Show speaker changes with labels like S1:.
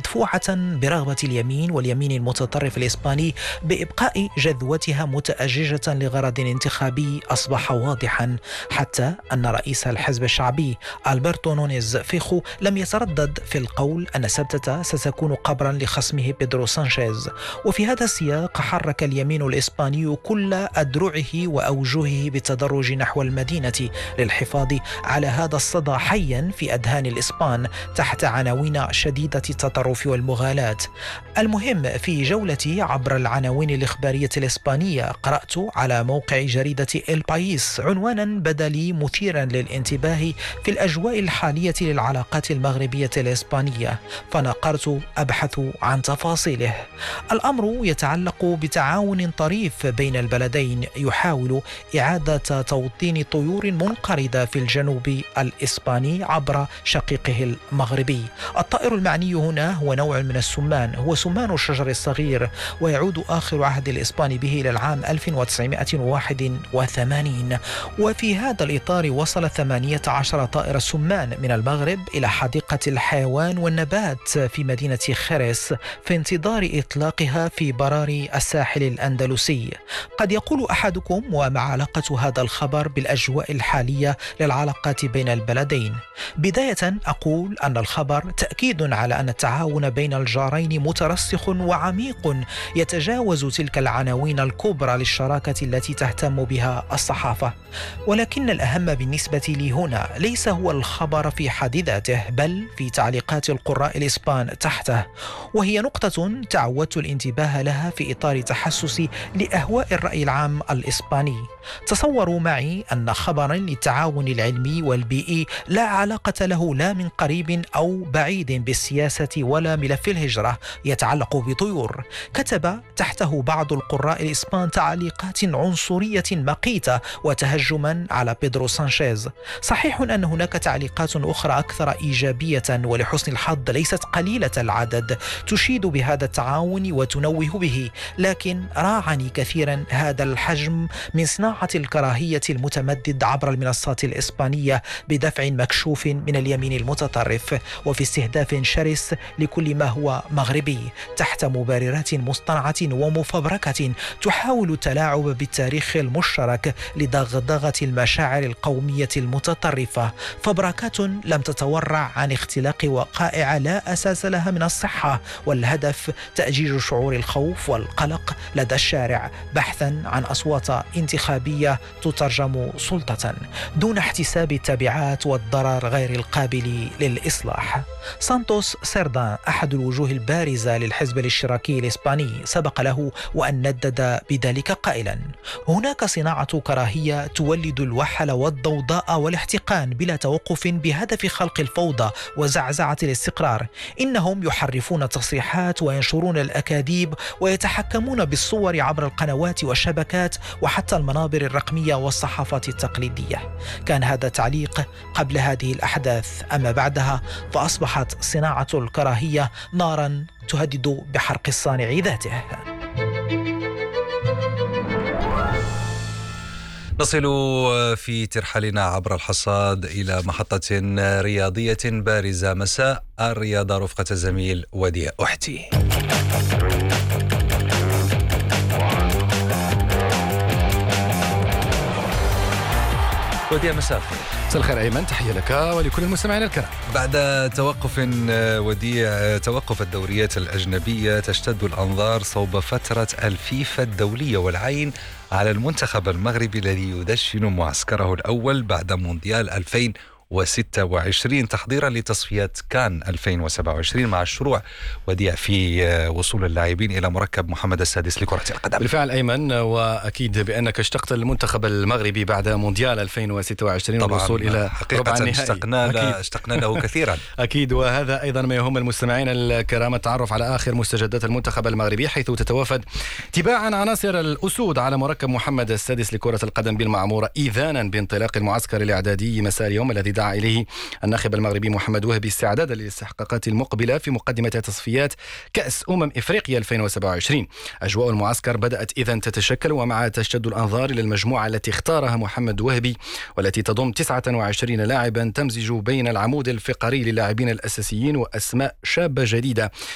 S1: مدفوعة برغبة اليمين واليمين المتطرف الإسباني بإبقاء جذوتها متأججة لغرض انتخابي أصبح واضحا، حتى أن رئيس الحزب الشعبي ألبرتو نونيز فيخو لم يتردد في القول أن سبتة ستكون قبرا لخصمه بيدرو سانشيز. وفي هذا السياق حرك اليمين الإسباني كل أدرعه وأوجهه بالتدرج نحو المدينة للحفاظ على هذا الصدى حيا في أذهان الإسبان تحت عناوين شديدة التطرف والمغالاة. المهم، في جولتي عبر العناوين الإخبارية الإسبانية قرأت على موقع جريدة البايس عنوانا بدا لي مثيرا للانتباه في الأجواء الحالية للعلاقات المغربية الإسبانية، فنقرت أبحث عن تفاصيله. الأمر يتعلق بتعاون طريف بين البلدين يحاول إعادة توطين طيور منقرضة في الجنوب الإسباني عبر شقيقه المغربي. الطائر المعني هنا هو نوع من السمان، هو سمان الشجر الصغير، ويعود آخر عهد الإسبان به إلى العام 1981. وفي هذا الإطار وصل 18 طائر سمان من المغرب إلى حديقة الحيوان والنبات في مدينة خرس في انتظار إطلاقها في براري الساحل الأندلسي. قد يقول أحدكم وما علاقة هذا الخبر بالأجواء الحالية للعلاقات بين البلدين؟ بداية أقول أن الخبر تأكيد على أن التعاون بين الجارين مترسخ وعميق يتجاوز تلك العناوين الكبرى للشراكة التي تهتم بها الصحافة. ولكن الأهم بالنسبة لي هنا ليس هو الخبر في حد ذاته، بل في تعليقات القراء الإسبان تحته، وهي نقطة تعودت الانتباه لها في إطار تحسسي لأهواء الرأي العام الإسباني. تصوروا معي أن خبرا للتعاون العلمي والبيئي لا علاقة له لا من قريب أو بعيد بالسياسة ولا ملف الهجرة يتعلق بطيور، كتب تحته بعض القراء الإسبان تعليقات عنصرية مقيتة وتهجما على بيدرو سانشيز. صحيح أن هناك تعليقات أخرى أكثر إيجابية ولحسن الحظ ليست قليلة العدد تشيد بهذا التعاون وتنوه به، لكن راعني كثيرا هذا الحجم من صناعة الكراهية المتمدد عبر المنصات الإسبانية بدفع مكشوف من اليمين المتطرف، وفي استهداف شرس لكل ما هو مغربي تحت مبررات مصطنعة ومفبركة تحاول التلاعب بالتاريخ المشترك لدغدغة المشاعر القومية المتطرفة، فبركات لم تتورع عن اختلاق وقائع لا أساس لها من الصحة، والهدف تأجيج شعور الخوف والقلق لدى الشارع بحثا عن أصوات انتخابية تترجم سلطة دون احتساب التبعات والضرر غير القابل للإصلاح. سانتوس سيردان أحد الوجوه البارزة للحزب الاشتراكي الإسباني سبق له وأن ندد بذلك قائلا: هناك صناعة كراهية تولد الوحل والضوضاء والاحتقان بلا توقف بهدف خلق الفوضى وزعزعة الاستقرار. إنهم يحرفون التصريحات وينشرون الأكاذيب ويتحكمون بالصور عبر القنوات والشبكات وحتى المنابر الرقمية والصحافات التقليدية. كان هذا تعليق قبل هذه الأحداث، أما بعدها فأصبحت صناعة الكراهية نارا تهدد بحرق الصانع ذاته.
S2: نصل في ترحالنا عبر الحصاد إلى محطة رياضية بارزة مساء الرياضة رفقة الزميل وديع أحتي. وديع مساء
S3: مساء الخير أيمن، تحية لك ولكل المستمعين الكرام.
S2: بعد توقف وديع توقف الدوريات الأجنبية تشتد الأنظار صوب فترة الفيفا الدولية والعين على المنتخب المغربي الذي يدشن معسكره الأول بعد مونديال 2026 تحضيرا لتصفيات كان 2027 مع الشروع وديع في وصول اللاعبين إلى مركب محمد السادس لكرة القدم.
S3: بالفعل أيمن، وأكيد بأنك اشتقت المنتخب المغربي بعد مونديال 2026 والوصول إلى ربع النهائي.
S2: اشتقنا له كثيرا.
S3: أكيد، وهذا أيضا ما يهم المستمعين الكرام، التعرف على آخر مستجدات المنتخب المغربي، حيث تتوافد تباعا عناصر الأسود على مركب محمد السادس لكرة القدم بالمعمورة إذانا بانطلاق المعسكر الإعدادي مساء اليوم الذي دعا إليه الناخب المغربي محمد وهبي استعدادا للاستحقاقات المقبلة في مقدمة تصفيات كأس إفريقيا 2027. أجواء المعسكر بدأت إذن تتشكل، ومع تشتد الأنظار للمجموعة التي اختارها محمد وهبي والتي تضم 29 لاعبا تمزج بين العمود الفقري للاعبين الأساسيين وأسماء شابة جديدة